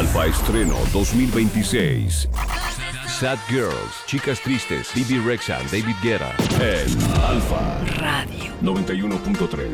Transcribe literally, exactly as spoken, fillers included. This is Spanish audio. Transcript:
Alfa Estreno dos mil veintiséis. Sad Girls, Chicas Tristes, Bibi Rexha, David Guetta. En Alfa Radio noventa y uno punto tres.